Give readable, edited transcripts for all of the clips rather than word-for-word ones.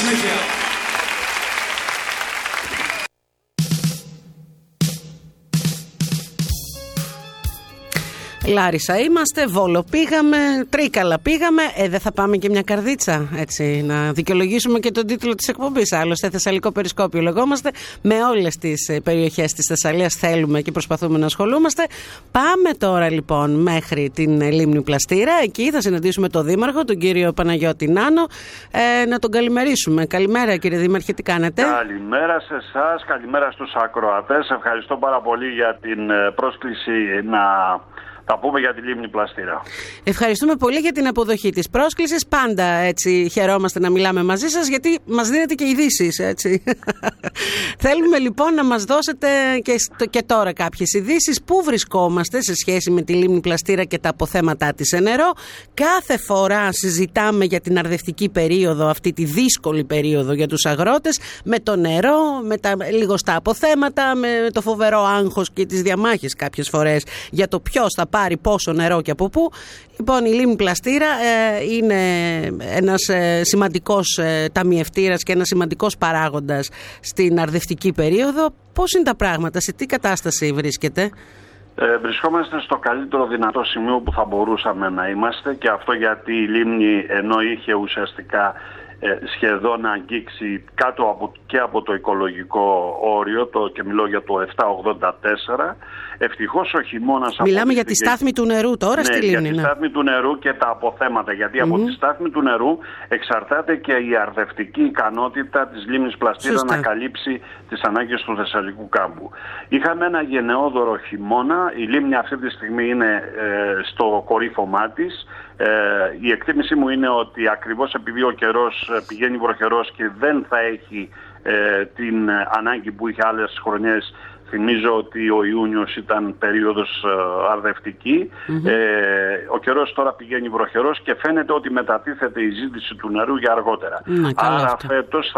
συνέχεια. Λάρισα είμαστε, Βόλο πήγαμε, Τρίκαλα πήγαμε. Δεν θα πάμε και μια καρδίτσα, έτσι, να δικαιολογήσουμε και τον τίτλο της εκπομπής. Άλλωστε, Θεσσαλικό Περισκόπιο λεγόμαστε. Με όλες τις περιοχές της Θεσσαλίας θέλουμε και προσπαθούμε να ασχολούμαστε. Πάμε τώρα λοιπόν μέχρι την λίμνη Πλαστήρα. Εκεί θα συναντήσουμε τον Δήμαρχο, τον κύριο Παναγιώτη Νάνο, να τον καλημερίσουμε. Καλημέρα, κύριε Δήμαρχε, τι κάνετε? Καλημέρα σε εσάς, καλημέρα στους ακροατές. Ευχαριστώ πάρα πολύ για την πρόσκληση να θα πούμε για τη λίμνη Πλαστήρα. Ευχαριστούμε πολύ για την αποδοχή της πρόσκλησης. Πάντα έτσι χαιρόμαστε να μιλάμε μαζί σας, γιατί μας δίνετε και ειδήσεις, έτσι. Θέλουμε λοιπόν να μας δώσετε και τώρα κάποιες ειδήσεις. Πού βρισκόμαστε σε σχέση με τη λίμνη Πλαστήρα και τα αποθέματά της σε νερό? Κάθε φορά συζητάμε για την αρδευτική περίοδο, αυτή τη δύσκολη περίοδο για τους αγρότες, με το νερό, με τα λιγοστά αποθέματα, με το φοβερό άγχος και τις διαμάχες κάποιες φορές για το ποιος θα πάρει πόσο νερό και από πού. Λοιπόν, η λίμνη Πλαστήρα είναι ένας σημαντικός ταμιευτήρας και ένας σημαντικός παράγοντας στην αρδευτική περίοδο. Πώς είναι τα πράγματα, σε τι κατάσταση βρίσκεται? Βρισκόμαστε στο καλύτερο δυνατό σημείο που θα μπορούσαμε να είμαστε, και αυτό γιατί η λίμνη, ενώ είχε ουσιαστικά σχεδόν αγγίξει κάτω και από το οικολογικό όριο, και μιλώ για το 784, ευτυχώς ο χειμώνας... Μιλάμε για τη στάθμη του νερού τώρα στη λίμνη. Για τη στάθμη του νερού και τα αποθέματα, γιατί από τη στάθμη του νερού εξαρτάται και η αρδευτική ικανότητα της λίμνης Πλαστήρα να καλύψει τις ανάγκες του Θεσσαλικού κάμπου. Είχαμε ένα γενναιόδωρο χειμώνα, η λίμνη αυτή τη στιγμή είναι στο κορύφωμά της. Η εκτίμησή μου είναι ότι ακριβώς επειδή ο καιρός πηγαίνει βροχερός και δεν θα έχει την ανάγκη που είχε άλλες χρονιές. Θυμίζω ότι ο Ιούνιος ήταν περίοδος αρδευτική. Ο καιρός τώρα πηγαίνει βροχερός και φαίνεται ότι μετατίθεται η ζήτηση του νερού για αργότερα. Άρα φέτος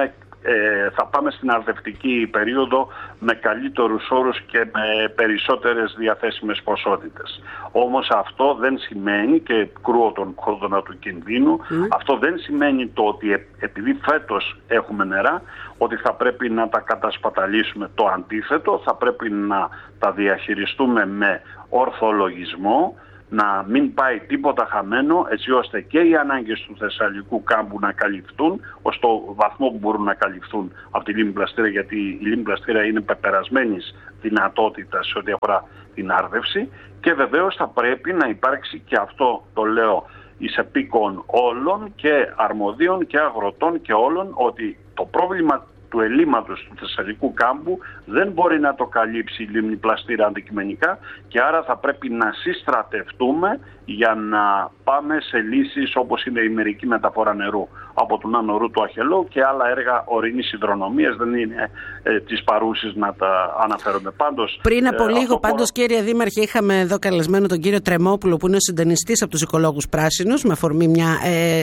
θα πάμε στην αρδευτική περίοδο με καλύτερους όρους και με περισσότερες διαθέσιμες ποσότητες. Όμως αυτό δεν σημαίνει, και κρούω τον κόδωνα του κινδύνου, αυτό δεν σημαίνει το ότι επειδή φέτος έχουμε νερά, ότι θα πρέπει να τα κατασπαταλήσουμε. Το αντίθετο, θα πρέπει να τα διαχειριστούμε με ορθολογισμό, να μην πάει τίποτα χαμένο, έτσι ώστε και οι ανάγκες του Θεσσαλικού κάμπου να καλυφθούν ως το βαθμό που μπορούν να καλυφθούν από τη λίμνη Πλαστήρα, γιατί η λίμνη Πλαστήρα είναι πεπερασμένης δυνατότητας σε ό,τι αφορά την άρδευση, και βεβαίως θα πρέπει να υπάρξει, και αυτό το λέω εις επίκον όλων και αρμοδίων και αγροτών και όλων, ότι το πρόβλημα του ελλείμματος του Θεσσαλικού κάμπου δεν μπορεί να το καλύψει η λίμνη Πλαστήρα αντικειμενικά, και άρα θα πρέπει να συστρατευτούμε για να πάμε σε λύσεις όπως είναι η μερική μεταφορά νερού από τον Άνω Ρου του Αχελώου και άλλα έργα ορεινής υδρονομίας. Δεν είναι της παρούσης να τα αναφέρουμε. Πάντως, πριν από λίγο, πάντως, κύριε Δήμαρχε, είχαμε εδώ καλεσμένο τον κύριο Τρεμόπουλο, που είναι ο συντονιστής από τους Οικολόγους Πράσινους, με αφορμή μια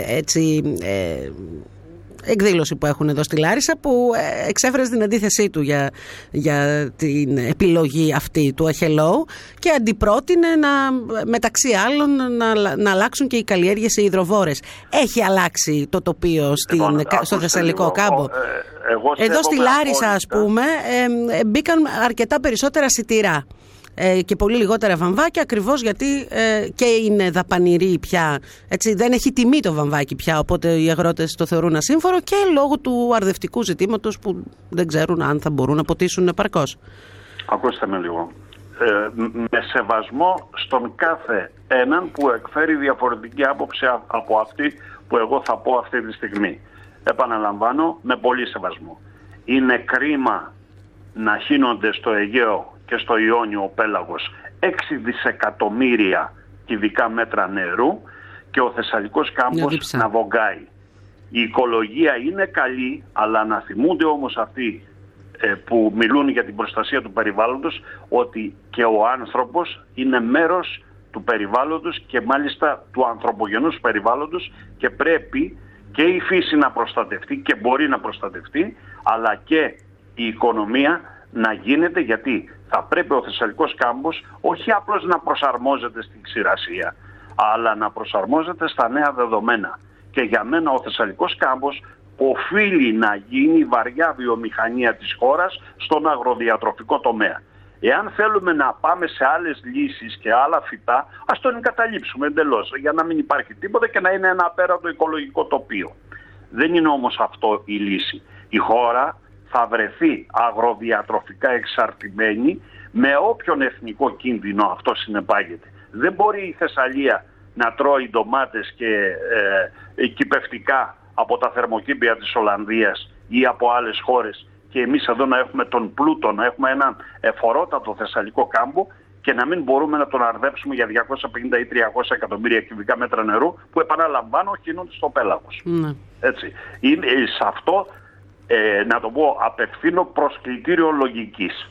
εκδήλωση που έχουν εδώ στη Λάρισα, που εξέφρασε την αντίθεσή του για την επιλογή αυτή του Αχελώου και αντιπρότεινε μεταξύ άλλων να αλλάξουν και οι καλλιέργειες σε υδροβόρες. Έχει αλλάξει το τοπίο στο Θεσσαλικό κάμπο? Εδώ στη Λάρισα, ας πούμε, μπήκαν αρκετά περισσότερα σιτηρά και πολύ λιγότερα βαμβάκια, ακριβώς γιατί και είναι δαπανηρή πια, έτσι, δεν έχει τιμή το βαμβάκι πια, οπότε οι αγρότες το θεωρούν ασύμφορο, και λόγω του αρδευτικού ζητήματος που δεν ξέρουν αν θα μπορούν να ποτίσουν επαρκώς. Ακούστε με λίγο. Με σεβασμό στον κάθε έναν που εκφέρει διαφορετική άποψη από αυτή που εγώ θα πω αυτή τη στιγμή. Επαναλαμβάνω, με πολύ σεβασμό. Είναι κρίμα να χύνονται στο Αιγαίο και στο Ιόνιο πέλαγος 6 δισεκατομμύρια κυβικά μέτρα νερού και ο Θεσσαλικός κάμπος να βογκάει. Η οικολογία είναι καλή, αλλά να θυμούνται όμως αυτοί που μιλούν για την προστασία του περιβάλλοντος ότι και ο άνθρωπος είναι μέρος του περιβάλλοντος, και μάλιστα του ανθρωπογενούς περιβάλλοντος, και πρέπει και η φύση να προστατευτεί και μπορεί να προστατευτεί, αλλά και η οικονομία να γίνεται, γιατί θα πρέπει ο Θεσσαλικός κάμπος όχι απλώς να προσαρμόζεται στην ξηρασία, αλλά να προσαρμόζεται στα νέα δεδομένα. Και για μένα ο Θεσσαλικός κάμπος οφείλει να γίνει η βαριά βιομηχανία της χώρας στον αγροδιατροφικό τομέα. Εάν θέλουμε να πάμε σε άλλες λύσεις και άλλα φυτά, ας τον εγκαταλείψουμε εντελώς, για να μην υπάρχει τίποτα και να είναι ένα απέραντο οικολογικό τοπίο. Δεν είναι όμως αυτό η λύση. Η χώρα θα βρεθεί αγροδιατροφικά εξαρτημένη με όποιον εθνικό κίνδυνο αυτό συνεπάγεται. Δεν μπορεί η Θεσσαλία να τρώει ντομάτες και κυπευτικά από τα θερμοκήπια της Ολλανδίας ή από άλλες χώρες και εμείς εδώ να έχουμε τον πλούτο, να έχουμε έναν εφορότατο θεσσαλικό κάμπο και να μην μπορούμε να τον αρδέψουμε για 250 ή 300 εκατομμύρια κυβικά μέτρα νερού που, επαναλαμβάνω, κινούνται στο πέλαγος. Έτσι. Είναι, σε αυτό, να το πω, απευθύνω προσκλητήριο λογικής.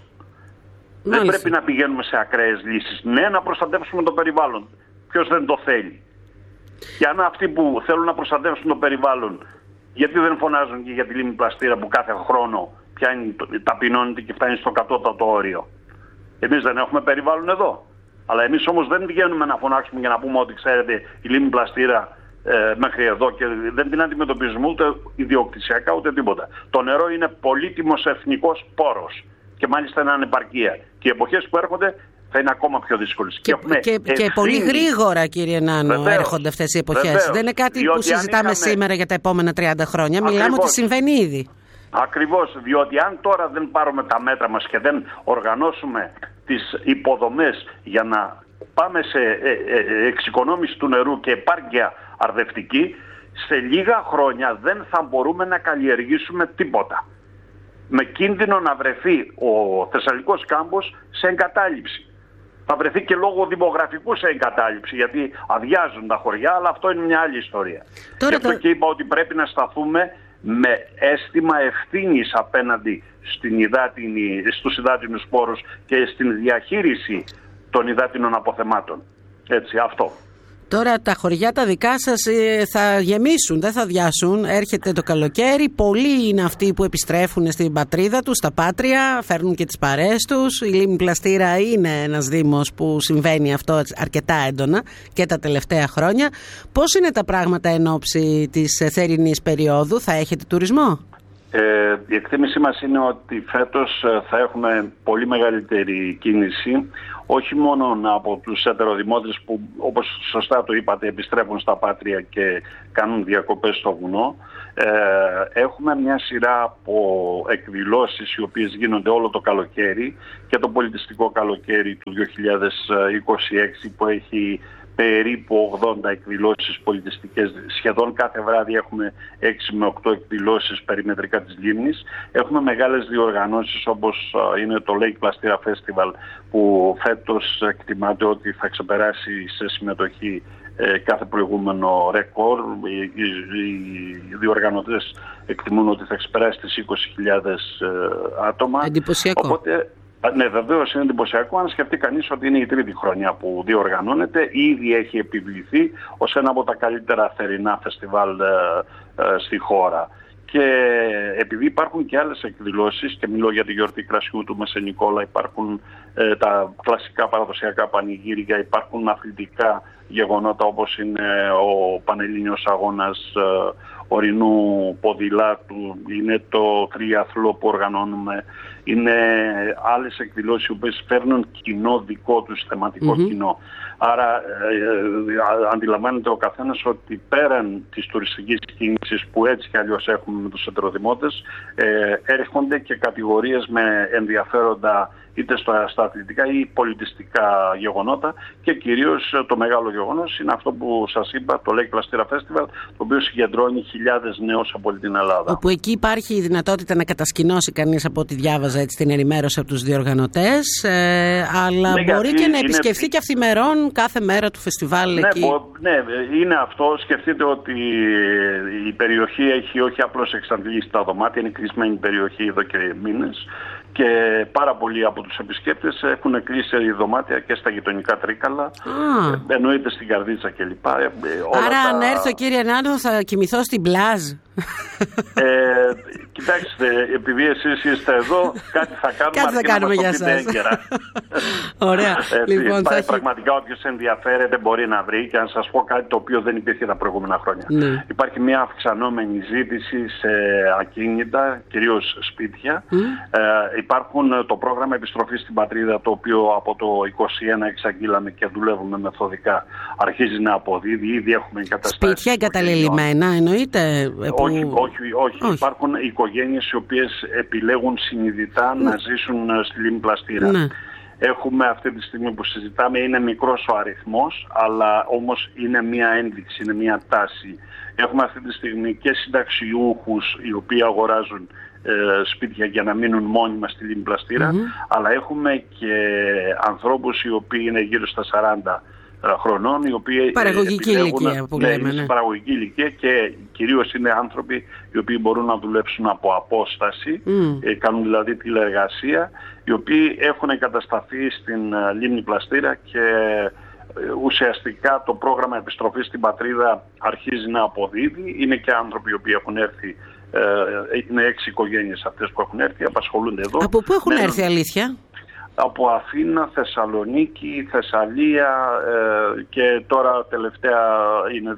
Δεν πρέπει να πηγαίνουμε σε ακραίες λύσεις. Ναι, να προστατεύσουμε το περιβάλλον. Ποιος δεν το θέλει? Και αν αυτοί που θέλουν να προστατεύσουν το περιβάλλον, γιατί δεν φωνάζουν και για τη λίμνη Πλαστήρα που κάθε χρόνο ταπεινώνεται και φτάνει στο κατώτατο όριο? Εμείς δεν έχουμε περιβάλλον εδώ. Αλλά εμείς όμως δεν πηγαίνουμε να φωνάξουμε για να πούμε ότι, ξέρετε, η λίμνη Πλαστήρα μέχρι εδώ, και δεν την αντιμετωπίζουμε ούτε ιδιοκτησιακά ούτε τίποτα. Το νερό είναι πολύτιμος εθνικός πόρος και μάλιστα είναι ανεπαρκεία. Και οι εποχές που έρχονται θα είναι ακόμα πιο δύσκολες. Και πολύ γρήγορα, κύριε Νάνο, έρχονται αυτές οι εποχές. Βεβαίως. Δεν είναι κάτι που συζητάμε σήμερα για τα επόμενα 30 χρόνια. Ακριβώς. Μιλάμε ότι συμβαίνει ήδη. Ακριβώς, διότι αν τώρα δεν πάρουμε τα μέτρα μας και δεν οργανώσουμε τις υποδομές για να πάμε σε εξοικονόμηση του νερού και επάρκεια αρδευτική, σε λίγα χρόνια δεν θα μπορούμε να καλλιεργήσουμε τίποτα. Με κίνδυνο να βρεθεί ο Θεσσαλικός κάμπος σε εγκατάλειψη. Θα βρεθεί και λόγω δημογραφικού σε εγκατάλειψη, γιατί αδειάζουν τα χωριά, αλλά αυτό είναι μια άλλη ιστορία. Γι' αυτό και είπα ότι πρέπει να σταθούμε με αίσθημα ευθύνης απέναντι στους υδάτινους πόρους και στην διαχείριση των υδάτινων αποθεμάτων. Έτσι, αυτό. Τώρα τα χωριά τα δικά σας θα γεμίσουν, δεν θα αδειάσουν. Έρχεται το καλοκαίρι, πολλοί είναι αυτοί που επιστρέφουν στην πατρίδα τους, στα πάτρια, φέρνουν και τις παρέες τους. Η λίμνη Πλαστήρα είναι ένας δήμος που συμβαίνει αυτό αρκετά έντονα και τα τελευταία χρόνια. Πώς είναι τα πράγματα εν ώψη της θερινής περίοδου, θα έχετε τουρισμό? Η εκτίμησή μας είναι ότι φέτος θα έχουμε πολύ μεγαλύτερη κίνηση, όχι μόνο από τους ετεροδημότες που, όπως σωστά το είπατε, επιστρέφουν στα πάτρια και κάνουν διακοπές στο βουνό. Έχουμε μια σειρά από εκδηλώσεις οι οποίες γίνονται όλο το καλοκαίρι και το πολιτιστικό καλοκαίρι του 2026 που έχει περίπου 80 εκδηλώσεις πολιτιστικές. Σχεδόν κάθε βράδυ έχουμε 6 με 8 εκδηλώσεις περιμετρικά της λίμνης. Έχουμε μεγάλες διοργανώσεις όπως είναι το Lake Plastira Festival, που φέτος εκτιμάται ότι θα ξεπεράσει σε συμμετοχή κάθε προηγούμενο ρεκόρ. Οι διοργανωτές εκτιμούν ότι θα ξεπεράσει τις 20.000 άτομα. Εντυπωσιακό. Οπότε, ναι, βεβαίως είναι εντυπωσιακό αν σκεφτεί κανείς ότι είναι η τρίτη χρονιά που διοργανώνεται. Ήδη έχει επιβληθεί ως ένα από τα καλύτερα θερινά φεστιβάλ στη χώρα. Και επειδή υπάρχουν και άλλες εκδηλώσεις, και μιλώ για τη γιορτή κρασιού του Μεσενικόλα, υπάρχουν τα κλασικά παραδοσιακά πανηγύρια, υπάρχουν αθλητικά γεγονότα όπως είναι ο Πανελλήνιος Αγώνας ορεινού ποδηλάτου, είναι το τριαθλό που οργανώνουμε, είναι άλλες εκδηλώσεις που φέρνουν κοινό δικό τους, θεματικό κοινό. Άρα αντιλαμβάνεται ο καθένας ότι πέραν της τουριστικής κίνησης που έτσι κι αλλιώς έχουμε με τους ετεροδημότες, έρχονται και κατηγορίες με ενδιαφέροντα είτε στα αθλητικά ή πολιτιστικά γεγονότα, και κυρίως το μεγάλο γεγονός είναι αυτό που σας είπα, το Lake Plastira Festival, το οποίο συγκεντρώνει χιλιάδες νέους από όλη την Ελλάδα. Όπου εκεί υπάρχει η δυνατότητα να κατασκηνώσει κανείς, από ό,τι διάβαζα έτσι την ενημέρωση από τους διοργανωτές, αλλά ναι, μπορεί και να επισκεφθεί και αυθημερών κάθε μέρα του φεστιβάλ εκεί. Ναι, είναι αυτό. Σκεφτείτε ότι η περιοχή έχει όχι απλώς εξαντλήσει τα δωμάτια, είναι κλεισμένη περιοχή εδώ και μήνες. Και πάρα πολλοί από τους επισκέπτες έχουν κλείσει δωμάτια και στα γειτονικά Τρίκαλα, εννοείται στην Καρδίτσα κλπ. Άρα αν έρθω, κύριε Νάνο, θα κοιμηθώ στην πλάζ. Κοιτάξτε, επειδή εσείς είστε εδώ, κάτι θα κάνουμε. Κάτι θα κάνουμε για σας. Ωραία. Λοιπόν, πραγματικά όποιος ενδιαφέρεται μπορεί να βρει, και να σας πω κάτι το οποίο δεν υπήρχε τα προηγούμενα χρόνια. Ναι. Υπάρχει μια αυξανόμενη ζήτηση σε ακίνητα, κυρίως σπίτια. Υπάρχουν το πρόγραμμα επιστροφής στην πατρίδα, το οποίο από το 2021 εξαγγείλαμε και δουλεύουμε μεθοδικά. Αρχίζει να αποδίδει, ήδη έχουμε εγκαταστάσεις. Σπίτια εγκαταλελειμμένα εννοείται? Όχι. Υπάρχουν οικογένειες οι οποίες επιλέγουν συνειδητά να ζήσουν στη Λίμνη Πλαστήρα. Ναι. Έχουμε αυτή τη στιγμή που συζητάμε, είναι μικρός ο αριθμός, αλλά όμως είναι μια ένδειξη, είναι μια τάση. Έχουμε αυτή τη στιγμή και συνταξιούχους οι οποίοι αγοράζουν σπίτια για να μείνουν μόνιμα στη Λίμνη Πλαστήρα, αλλά έχουμε και ανθρώπους οι οποίοι είναι γύρω στα 40 χρονών, οι οποίοι παραγωγική ηλικία που λέμε, ναι. Παραγωγική ηλικία, και κυρίως είναι άνθρωποι οι οποίοι μπορούν να δουλέψουν από απόσταση, κάνουν δηλαδή τηλεεργασία, οι οποίοι έχουν εγκατασταθεί στην Λίμνη Πλαστήρα, και ουσιαστικά το πρόγραμμα επιστροφής στην πατρίδα αρχίζει να αποδίδει. Είναι και άνθρωποι οι οποίοι έχουν έρθει, είναι 6 οικογένειες αυτές που έχουν έρθει, απασχολούνται εδώ. Από πού έχουν έρθει, αλήθεια? Από Αθήνα, Θεσσαλονίκη, Θεσσαλία, και τώρα τελευταία είναι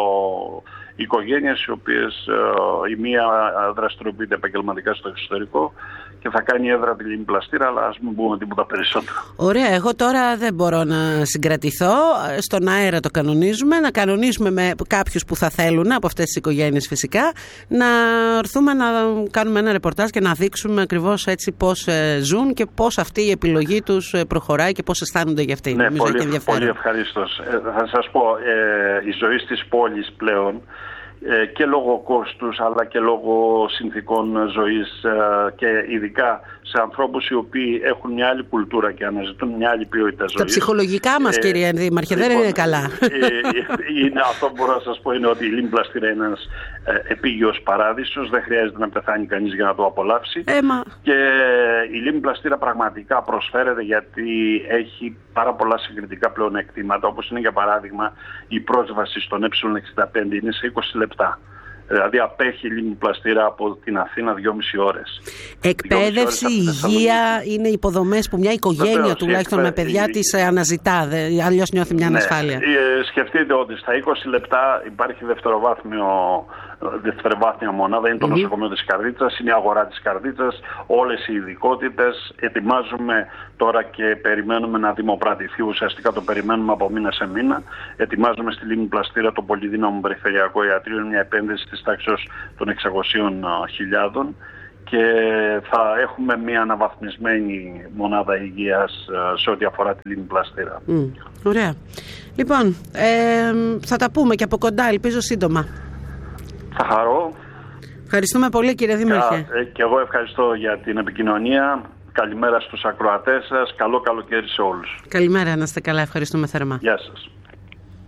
2 οικογένειες οι οποίες η μία δραστηριοποιείται επαγγελματικά στο εξωτερικό και θα κάνει έδρα τη Λίμνη Πλαστήρα, αλλά ας μην πούμε τίποτα περισσότερο. Ωραία, εγώ τώρα δεν μπορώ να συγκρατηθώ. Στον αέρα το κανονίζουμε, να κανονίσουμε με κάποιους που θα θέλουν, από αυτές τις οικογένειες φυσικά, να έρθουμε να κάνουμε ένα ρεπορτάζ και να δείξουμε ακριβώς έτσι πώς ζουν και πώς αυτή η επιλογή τους προχωράει και πώς αισθάνονται για αυτή. Ναι, πολύ ευχαρίστως. Θα σας πω, η ζωή στις πόλεις πλέον, και λόγω κόστους αλλά και λόγω συνθήκων ζωής, και ειδικά σε ανθρώπους οι οποίοι έχουν μια άλλη κουλτούρα και αναζητούν μια άλλη ποιότητα ζωής. Τα ψυχολογικά μας, κύριε Δήμαρχε, δεν είναι καλά. Είναι αυτό που μπορώ να σας πω, είναι ότι η Λίμνη Πλαστήρα είναι ένας επίγειος παράδεισος, δεν χρειάζεται να πεθάνει κανείς για να το απολαύσει. Και η Λίμνη Πλαστήρα πραγματικά προσφέρεται, γιατί έχει πάρα πολλά συγκριτικά πλεονεκτήματα, όπως είναι για παράδειγμα η πρόσβαση στον Ε65 είναι σε 20 λεπτά. Δηλαδή απέχει η Λίμνη Πλαστήρα από την Αθήνα 2,5 ώρες. Εκπαίδευση, υγεία, είναι υποδομές που μια οικογένεια τουλάχιστον με παιδιά της αναζητά, αλλιώς νιώθει μια ανασφάλεια. Σκεφτείτε ότι στα 20 λεπτά υπάρχει δευτεροβάθμια μονάδα, είναι το νοσοκομείο της Καρδίτσας, είναι η αγορά της Καρδίτσας, όλες οι ειδικότητες. Ετοιμάζουμε τώρα και περιμένουμε να δημοπρατηθεί, ουσιαστικά το περιμένουμε από μήνα σε μήνα. Ετοιμάζουμε στη Λίμνη Πλαστήρα το πολυδύναμο περιφερειακό ιατρείο, μια επένδυση της τάξης των 600.000, και θα έχουμε μια αναβαθμισμένη μονάδα υγείας σε ό,τι αφορά τη Λίμνη Πλαστήρα. Ωραία. Λοιπόν, θα τα πούμε και από κοντά, ελπίζω σύντομα. Θα χαρώ. Ευχαριστούμε πολύ, κύριε Δήμαρχε. Και εγώ ευχαριστώ για την επικοινωνία. Καλημέρα στους ακροατές σας. Καλό καλοκαίρι σε όλους. Καλημέρα, να είστε καλά. Ευχαριστούμε θερμά. Γεια σας.